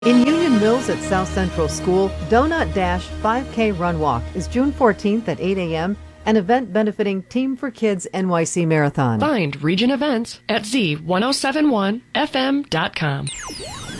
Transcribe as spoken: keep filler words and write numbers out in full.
In Union Mills at South Central School, Donut Dash five K Run Walk is June fourteenth at eight a.m., an event benefiting Team for Kids N Y C Marathon. Find Region Events at Z ten seventy-one F M dot com.